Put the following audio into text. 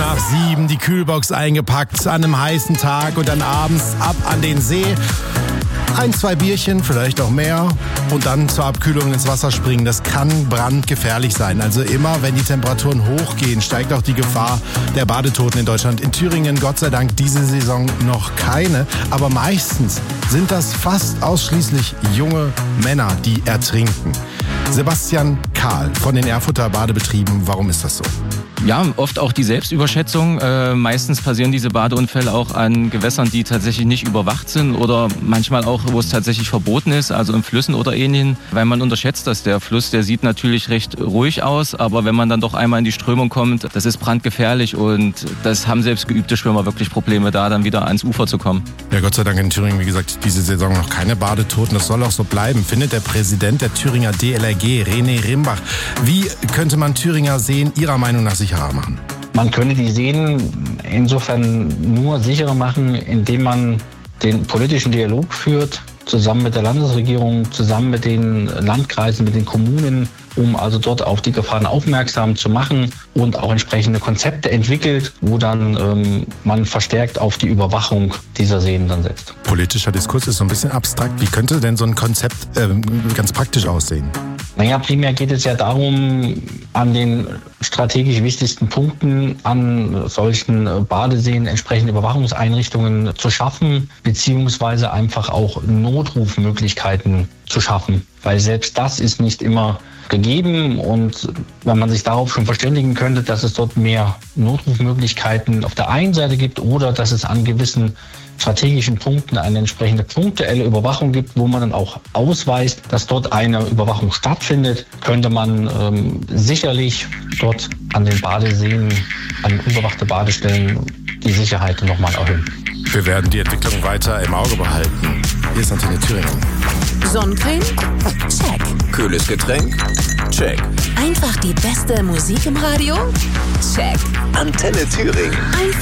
nach 7, die Kühlbox eingepackt an einem heißen Tag und dann abends ab an den See. 1, 2 Bierchen, vielleicht auch mehr und dann zur Abkühlung ins Wasser springen. Das kann brandgefährlich sein. Also immer, wenn die Temperaturen hochgehen, steigt auch die Gefahr der Badetoten in Deutschland. In Thüringen, Gott sei Dank, diese Saison noch keine. Aber meistens sind das fast ausschließlich junge Männer, die ertrinken. Sebastian Kahl von den Erfurter Badebetrieben, warum ist das so? Ja, oft auch die Selbstüberschätzung. Meistens passieren diese Badeunfälle auch an Gewässern, die tatsächlich nicht überwacht sind oder manchmal auch, wo es tatsächlich verboten ist, also in Flüssen oder ähnlichen, weil man unterschätzt das. Der Fluss, der sieht natürlich recht ruhig aus, aber wenn man dann doch einmal in die Strömung kommt, das ist brandgefährlich und das haben selbst geübte Schwimmer wirklich Probleme, da dann wieder ans Ufer zu kommen. Ja, Gott sei Dank in Thüringen, wie gesagt, diese Saison noch keine Badetoten. Das soll auch so bleiben, findet der Präsident der Thüringer DLRG, René Rimbach. Wie könnte man Thüringer Seen Ihrer Meinung nach sicherer machen? Man könnte die Seen insofern nur sicherer machen, indem man den politischen Dialog führt, zusammen mit der Landesregierung, zusammen mit den Landkreisen, mit den Kommunen, um also dort auf die Gefahren aufmerksam zu machen und auch entsprechende Konzepte entwickelt, wo dann man verstärkt auf die Überwachung dieser Seen dann setzt. Politischer Diskurs ist so ein bisschen abstrakt. Wie könnte denn so ein Konzept ganz praktisch aussehen? Naja, primär geht es ja darum, an den strategisch wichtigsten Punkten an solchen Badeseen entsprechende Überwachungseinrichtungen zu schaffen, beziehungsweise einfach auch Notrufmöglichkeiten zu schaffen. Weil selbst das ist nicht immer gegeben und wenn man sich darauf schon verständigen könnte, dass es dort mehr Notrufmöglichkeiten auf der einen Seite gibt oder dass es an gewissen strategischen Punkten eine entsprechende punktuelle Überwachung gibt, wo man dann auch ausweist, dass dort eine Überwachung stattfindet, könnte man sicherlich dort an den Badeseen, an unbewachte Badestellen die Sicherheit nochmal erhöhen. Wir werden die Entwicklung weiter im Auge behalten. Hier ist Antenne Thüringen. Sonnencreme? Check. Kühles Getränk? Check. Einfach die beste Musik im Radio? Check. Antenne Thüringen.